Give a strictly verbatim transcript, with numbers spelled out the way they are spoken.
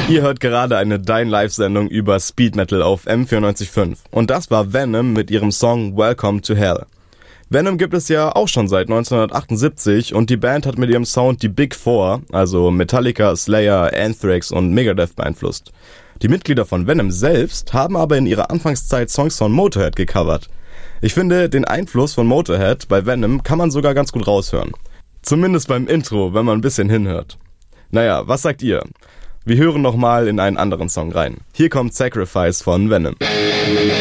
Ihr hört gerade eine Dein Live-Sendung über Speed Metal auf M vierundneunzig Komma fünf. Und das war Venom mit ihrem Song Welcome to Hell. Venom gibt es ja auch schon seit neunzehnhundertachtundsiebzig und die Band hat mit ihrem Sound die Big Four, also Metallica, Slayer, Anthrax und Megadeth beeinflusst. Die Mitglieder von Venom selbst haben aber in ihrer Anfangszeit Songs von Motorhead gecovert. Ich finde, den Einfluss von Motorhead bei Venom kann man sogar ganz gut raushören. Zumindest beim Intro, wenn man ein bisschen hinhört. Naja, was sagt ihr? Wir hören nochmal in einen anderen Song rein. Hier kommt Sacrifice von Venom.